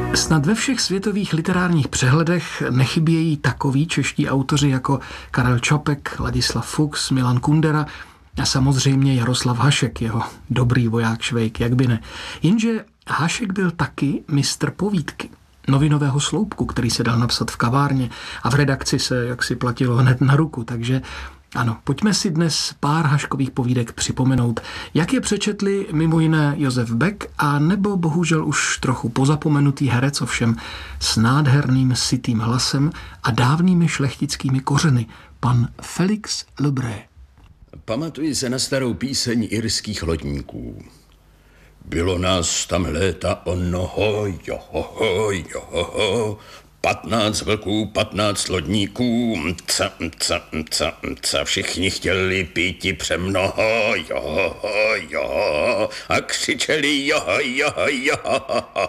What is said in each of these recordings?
Snad ve všech světových literárních přehledech nechybějí takoví čeští autoři jako Karel Čapek, Ladislav Fuchs, Milan Kundera a samozřejmě Jaroslav Hašek, jeho dobrý voják Švejk, jak by ne. Jenže Hašek byl taky mistr povídky, novinového sloupku, který se dal napsat v kavárně a v redakci se jaksi platilo hned na ruku, takže ano, pojďme si dnes pár Haškových povídek připomenout, jak je přečetli mimo jiné Josef Beck a nebo bohužel už trochu pozapomenutý herec, ovšem s nádherným sytým hlasem a dávnými šlechtickými kořeny, pan Felix Lebré. Pamatuji se na starou píseň irských lodníků. Bylo nás tam léta onoho, johoho, johoho, 15 vlků, 15 lodníků, všichni chtěli píti přemnoho, joho, a křičeli joho.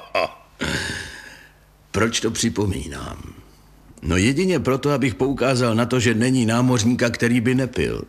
Proč to připomínám? No jedině proto, abych poukázal na to, že není námořníka, který by nepil.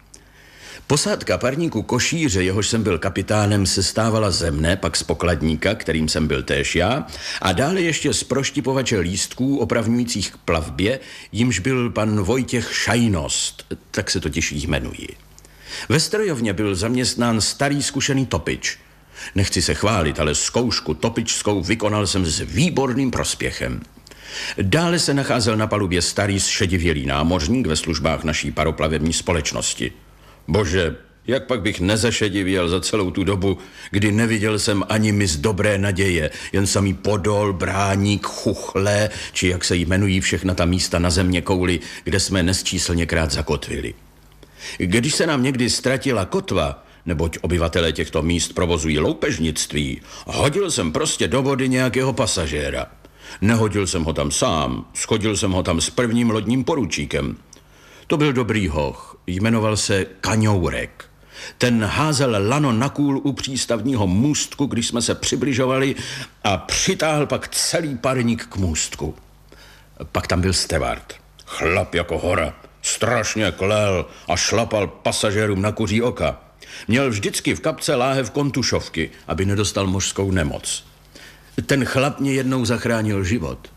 Posádka parníku Košíře, jehož jsem byl kapitánem, sestávala ze mne, pak z pokladníka, kterým jsem byl též já, a dále ještě z proštipovače lístků opravňujících k plavbě, jimž byl pan Vojtěch Šajnost, tak se totiž jmenuji. Ve strojovně byl zaměstnán starý zkušený topič. Nechci se chválit, ale zkoušku topičskou vykonal jsem s výborným prospěchem. Dále se nacházel na palubě starý zšedivělý námořník ve službách naší paroplavební společnosti. Bože, jak pak bych nezašedivěl za celou tu dobu, kdy neviděl jsem ani mis dobré naděje, jen samý Podol, Bráník, Chuchle, či jak se jmenují všechna ta místa na země kouli, kde jsme nesčíslněkrát zakotvili. Když se nám někdy ztratila kotva, neboť obyvatelé těchto míst provozují loupežnictví, hodil jsem prostě do vody nějakého pasažéra. Nehodil jsem ho tam sám, schodil jsem ho tam s prvním lodním poručíkem. To byl dobrý hoch, jmenoval se Kaňourek. Ten házel lano na kůl u přístavního můstku, když jsme se přibližovali, a přitáhl pak celý parník k můstku. Pak tam byl stevard, chlap jako hora, strašně klel a šlapal pasažérům na kuří oka. Měl vždycky v kapce láhev kontušovky, aby nedostal mořskou nemoc. Ten chlap mě jednou zachránil život.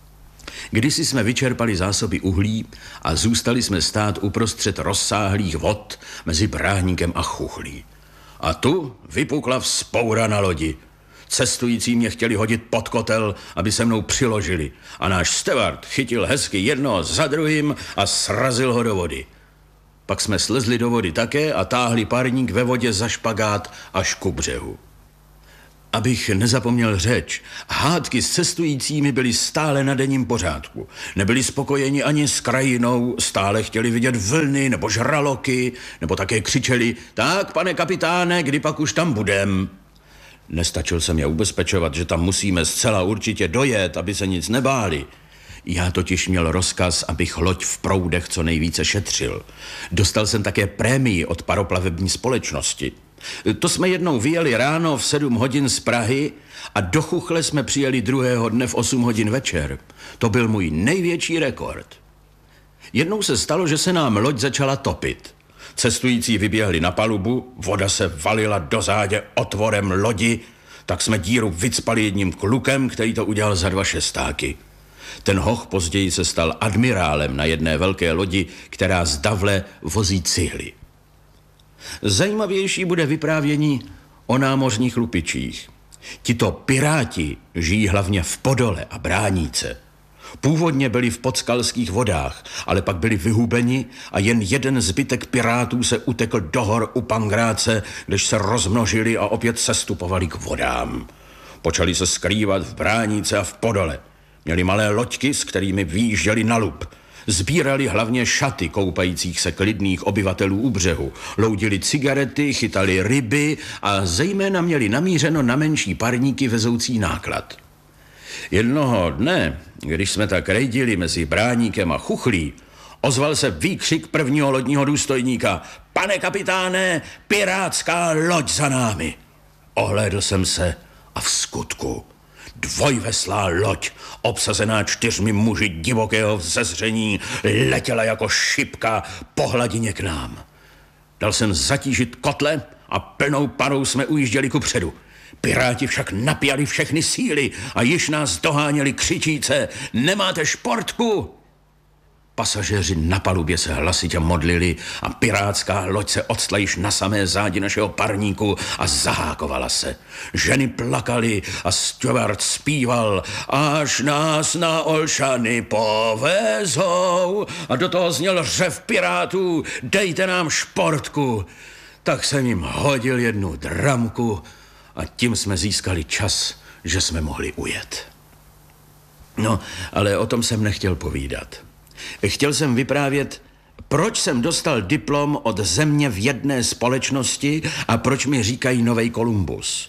Kdysi jsme vyčerpali zásoby uhlí a zůstali jsme stát uprostřed rozsáhlých vod mezi Bráníkem a Chuchlí. A tu vypukla vzpoura na lodi. Cestující mě chtěli hodit pod kotel, aby se mnou přiložili, a náš stevard chytil hezky jednoho za druhým a srazil ho do vody. Pak jsme slezli do vody také a táhli parník ve vodě za špagát až ku břehu. Abych nezapomněl řeč, hádky s cestujícími byly stále na denním pořádku. Nebyli spokojeni ani s krajinou, stále chtěli vidět vlny nebo žraloky, nebo také křičeli: tak, pane kapitáne, kdy pak už tam budem? Nestačil jsem je ubezpečovat, že tam musíme zcela určitě dojet, aby se nic nebáli. Já totiž měl rozkaz, abych loď v proudech co nejvíce šetřil. Dostal jsem také prémii od paroplavební společnosti. To jsme jednou vyjeli ráno v 7 hodin z Prahy a do Chuchle jsme přijeli druhého dne v 8 hodin večer. To byl můj největší rekord. Jednou se stalo, že se nám loď začala topit. Cestující vyběhli na palubu, voda se valila do zádě otvorem lodi, tak jsme díru vycpali jedním klukem, který to udělal za 2 šestáky. Ten hoch později se stal admirálem na jedné velké lodi, která z Davle vozí cihly. Zajímavější bude vyprávění o námořních lupičích. Tito piráti žijí hlavně v Podole a Bráníce. Původně byli v podskalských vodách, ale pak byli vyhubeni a jen jeden zbytek pirátů se utekl do hor u Pangráce, když se rozmnožili a opět sestupovali k vodám. Počali se skrývat v Bráníce a v Podole. Měli malé loďky, s kterými vyjížděli na lup. Sbírali hlavně šaty koupajících se klidných obyvatelů u břehu, loudili cigarety, chytali ryby a zejména měli namířeno na menší parníky vezoucí náklad. Jednoho dne, když jsme tak rejdili mezi Bráníkem a Chuchlí, ozval se výkřik prvního lodního důstojníka: pane kapitáne, pirátská loď za námi. Ohlédl jsem se a v skutku dvojveslá loď, obsazená 4 muži divokého vzezření, letěla jako šipka po hladině k nám. Dal jsem zatížit kotle a plnou parou jsme ujížděli kupředu. Piráti však napjali všechny síly a již nás doháněli křičíce: Nemáte športku? Pasažéři na palubě se hlasitě modlili a pirátská loď se odstla již na samé zádi našeho parníku a zahákovala se. Ženy plakaly a steward zpíval: Až nás na Olšany povezou. A do toho zněl řev pirátů: Dejte nám športku. Tak jsem jim hodil jednu dramku a tím jsme získali čas, že jsme mohli ujet. No, ale o tom jsem nechtěl povídat. Chtěl jsem vyprávět, proč jsem dostal diplom od země v jedné společnosti a proč mi říkají Novej Kolumbus.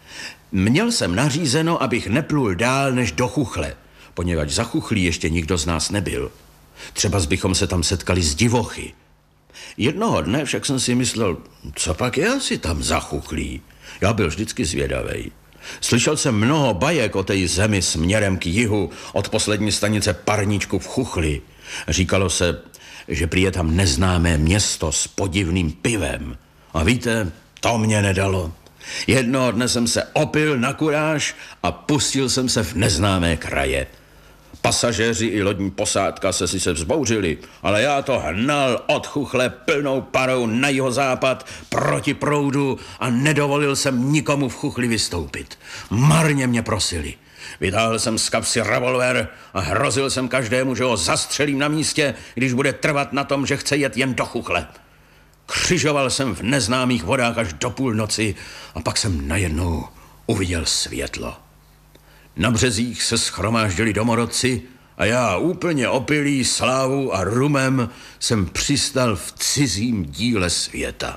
Měl jsem nařízeno, abych neplul dál než do Chuchle, poněvadž za Chuchlí ještě nikdo z nás nebyl. Třeba bychom se tam setkali s divochy. Jednoho dne však jsem si myslel, co pak je asi tam za Chuchlí. Já byl vždycky zvědavej. Slyšel jsem mnoho bajek o té zemi směrem k jihu od poslední stanice Parníčku v Chuchli. Říkalo se, že prý je tam neznámé město s podivným pivem. A víte, to mě nedalo. Jednoho dne jsem se opil na kuráž a pustil jsem se v neznámé kraje. Pasažéři i lodní posádka se sice vzbouřili, ale já to hnal od Chuchle plnou parou na jihozápad proti proudu a nedovolil jsem nikomu v Chuchli vystoupit. Marně mě prosili. Vytáhl jsem z kapsy revolver a hrozil jsem každému, že ho zastřelím na místě, když bude trvat na tom, že chce jet jen do Chuchle. Křižoval jsem v neznámých vodách až do půlnoci a pak jsem najednou uviděl světlo. Na březích se shromáždili domorodci a já úplně opilý slávou a rumem jsem přistal v cizím díle světa.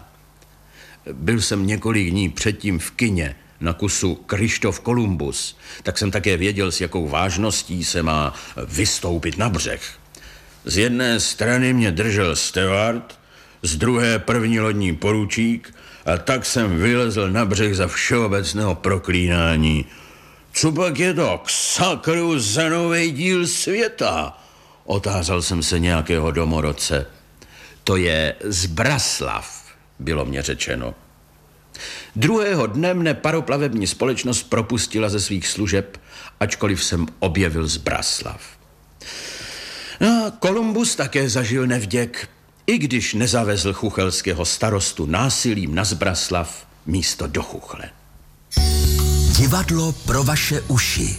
Byl jsem několik dní předtím v kině na kusu Kryštof Kolumbus, tak jsem také věděl, s jakou vážností se má vystoupit na břeh. Z jedné strany mě držel steward, z druhé první lodní poručík a tak jsem vylezl na břeh za všeobecného proklínání. Co pak je to k sakru za novej díl světa? Otázal jsem se nějakého domorodce. To je Zbraslav, bylo mě řečeno. Druhého dne mne paroplavební společnost propustila ze svých služeb, ačkoliv jsem objevil Zbraslav. No, Kolumbus také zažil nevděk, i když nezavezl chuchelského starostu násilím na Zbraslav místo do Chuchle. Divadlo pro vaše uši.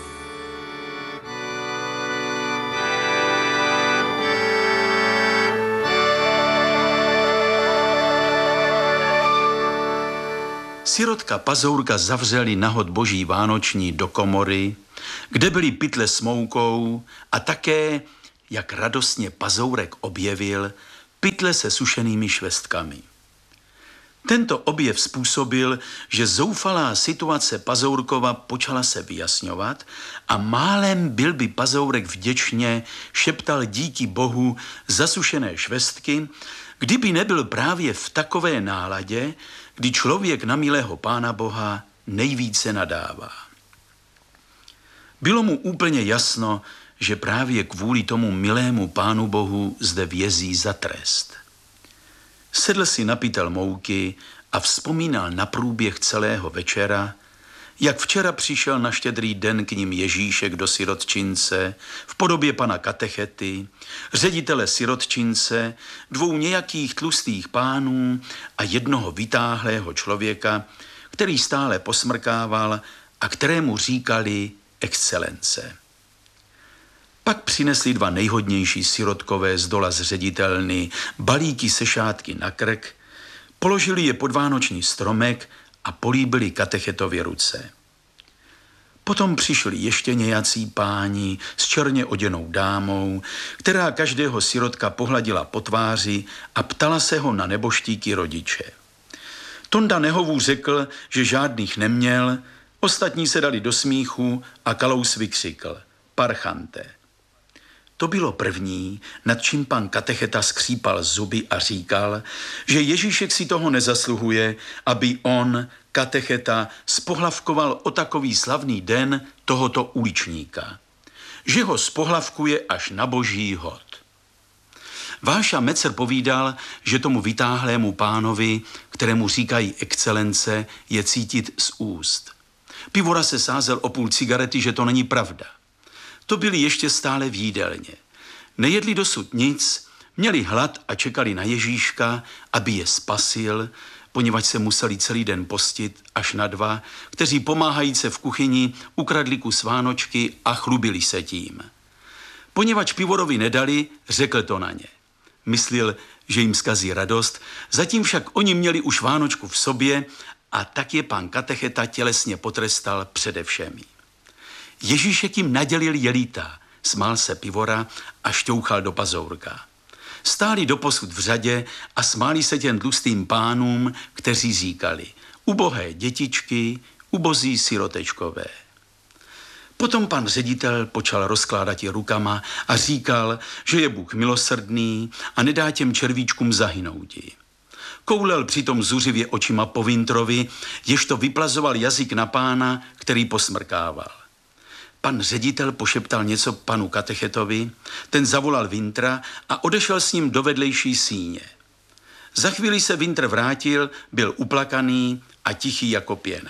Sirotka Pazourka zavřeli na hod boží vánoční do komory, kde byly pytle s moukou a také, jak radostně Pazourek objevil, pytle se sušenými švestkami. Tento objev způsobil, že zoufalá situace Pazourkova počala se vyjasňovat a málem byl by Pazourek vděčně šeptal díky Bohu zasušené švestky, kdyby nebyl právě v takové náladě, kdy člověk na milého Pána Boha nejvíce nadává. Bylo mu úplně jasno, že právě kvůli tomu milému Pánu Bohu zde vězí za trest. Sedl si na pytel mouky a vzpomínal na průběh celého večera, jak včera přišel na Štědrý den k ním Ježíšek do sirotčince v podobě pana katechety, ředitele sirotčince, dvou nějakých tlustých pánů a jednoho vytáhlého člověka, který stále posmrkával a kterému říkali excelence. Pak přinesli dva nejhodnější sirotkové z dola z ředitelny balíky se šátky na krk, položili je pod vánoční stromek a políbili katechetovi ruce. Potom přišli ještě nějací páni s černě oděnou dámou, která každého sirotka pohladila po tváři a ptala se ho na neboštíky rodiče. Tonda Nehovů řekl, že žádných neměl, ostatní se dali do smíchu a Kalous vykřikl: Parchante. To bylo první, nad čím pan katecheta skřípal zuby a říkal, že Ježíšek si toho nezasluhuje, aby on, katecheta, spohlavkoval o takový slavný den tohoto uličníka. Že ho spohlavkuje až na boží hod. Váša Mecer povídal, že tomu vytáhlému pánovi, kterému říkají excelence, je cítit z úst. Pivora se sázel o půl cigarety, že to není pravda. To byli ještě stále v jídelně. Nejedli dosud nic, měli hlad a čekali na Ježíška, aby je spasil, poněvadž se museli celý den postit až na 2, kteří pomáhajíce v kuchyni ukradli kus vánočky a chlubili se tím. Poněvadž Pivorovi nedali, řekl to na ně. Myslil, že jim zkazí radost, zatím však oni měli už vánočku v sobě a tak je pan katecheta tělesně potrestal přede všemi. Ježíšek jim nadělil jelíta, smál se Pivora a šťouchal do pazourka. Stáli doposud v řadě a smáli se těm tlustým pánům, kteří říkali: ubohé dětičky, ubozí sirotečkové. Potom pan ředitel počal rozkládat je rukama a říkal, že je Bůh milosrdný a nedá těm červíčkům zahynouti. Koulel přitom zuřivě očima po Vintrovi, jež to vyplazoval jazyk na pána, který posmrkával. Pan ředitel pošeptal něco panu katechetovi, ten zavolal Vintra a odešel s ním do vedlejší síně. Za chvíli se Vintr vrátil, byl uplakaný a tichý jako pěna.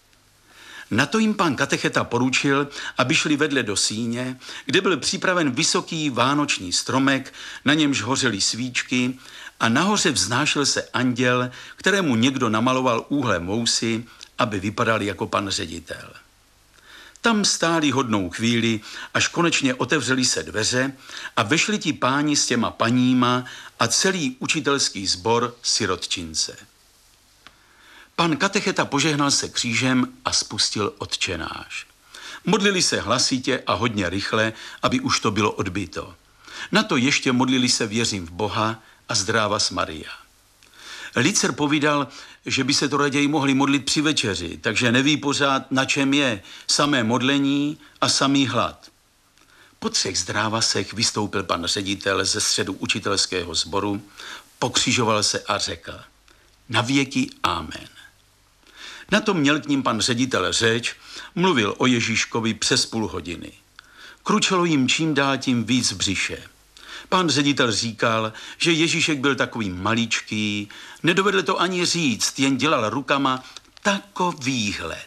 Na to jim pan katecheta poručil, aby šli vedle do síně, kde byl připraven vysoký vánoční stromek, na němž hořely svíčky a nahoře vznášel se anděl, kterému někdo namaloval úhlem mousy, aby vypadal jako pan ředitel. Tam stáli hodnou chvíli, až konečně otevřely se dveře a vešli ti páni s těma paníma a celý učitelský sbor sirotčince. Pan katecheta požehnal se křížem a spustil Otčenáš. Modlili se hlasitě a hodně rychle, aby už to bylo odbyto. Na to ještě modlili se věřím v Boha a zdrávas Maria. Licer povídal, že by se to raději mohli modlit při večeři, takže neví pořád, na čem je samé modlení a samý hlad. Po 3 zdrávasech vystoupil pan ředitel ze středu učitelského sboru, pokřižoval se a řekl: na věky amen. Na to měl k ním pan ředitel řeč, mluvil o Ježíškovi přes půl hodiny. Kručelo jim čím dál tím víc v břiše. Pan ředitel říkal, že Ježíšek byl takový maličký, nedovedl to ani říct, jen dělal rukama takovýhle.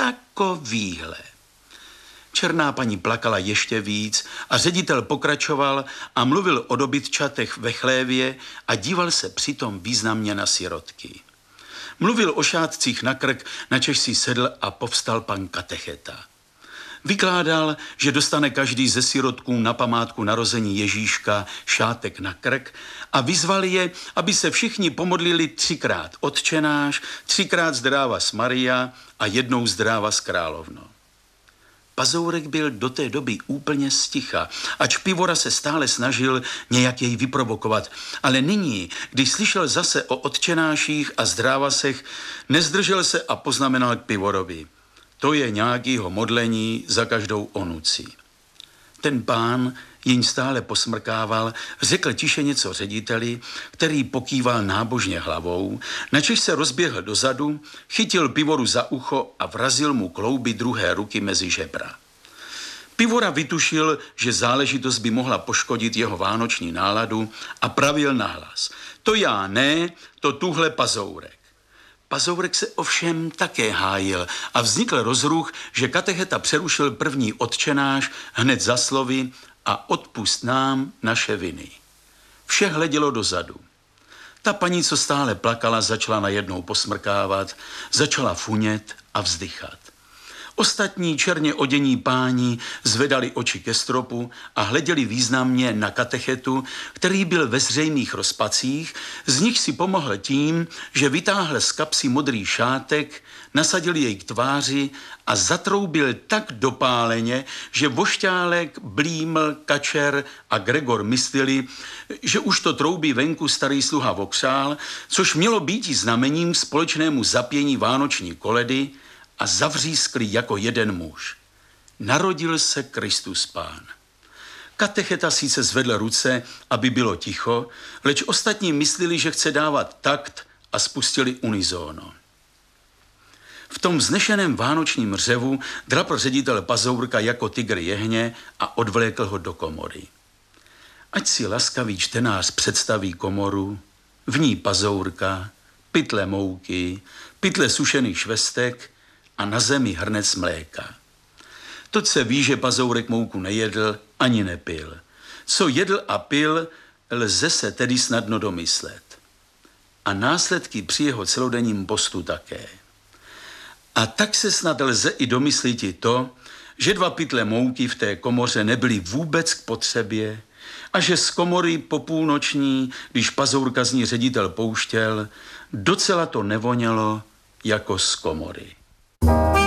Černá paní plakala ještě víc a ředitel pokračoval a mluvil o dobytčatech ve chlévě a díval se přitom významně na sirotky. Mluvil o šátcích na krk, načež si sedl a povstal pan katecheta. Vykládal, že dostane každý ze sirotků na památku narození Ježíška šátek na krk a vyzval je, aby se všichni pomodlili 3krát Otčenáš, 3krát zdrávas Maria a 1 zdrávas Královno. Pazourek byl do té doby úplně sticha, ač Pivora se stále snažil nějak jej vyprovokovat, ale nyní, když slyšel zase o Otčenáších a zdrávasech, nezdržel se a poznamenal k Pivorovi: to je nějakýho modlení za každou onuci. Ten pán, jenž stále posmrkával, řekl tiše něco řediteli, který pokýval nábožně hlavou, načež se rozběhl dozadu, chytil Pivoru za ucho a vrazil mu klouby druhé ruky mezi žebra. Pivora vytušil, že záležitost by mohla poškodit jeho vánoční náladu a pravil nahlas: to já ne, to tuhle Pazourek. Pazourek se ovšem také hájil a vznikl rozruch, že katecheta přerušil první Otčenáš hned za slovy: a odpusť nám naše viny. Vše hledělo dozadu. Ta paní, co stále plakala, začala najednou posmrkávat, začala funět a vzdychat. Ostatní černě odění páni zvedali oči ke stropu a hleděli významně na katechetu, který byl ve zřejmých rozpacích, z nich si pomohl tím, že vytáhl z kapsy modrý šátek, nasadil jej k tváři a zatroubil tak dopáleně, že Vošťálek, Blíml, Kačer a Gregor mysleli, že už to troubí venku starý sluha vokřál, což mělo být i znamením společnému zapění vánoční koledy, a zavřískli jako jeden muž. Narodil se Kristus Pán. Katecheta sice zvedl ruce, aby bylo ticho, leč ostatní mysleli, že chce dávat takt a spustili unizóno. V tom vznešeném vánočním řevu drapl ředitel Pazourka jako tygr jehně a odvlékl ho do komory. Ať si laskavý čtenář představí komoru, v ní Pazourka, pytle mouky, pytle sušených švestek a na zemi hrnec mléka. Toť se ví, že Pazourek mouku nejedl ani nepil. Co jedl a pil, lze se tedy snadno domyslet. A následky při jeho celodenním postu také. A tak se snad lze i domyslit i to, že 2 pytle mouky v té komoře nebyly vůbec k potřebě a že z komory po půlnoční, když Pazourka z ní ředitel pouštěl, docela to nevonělo jako z komory.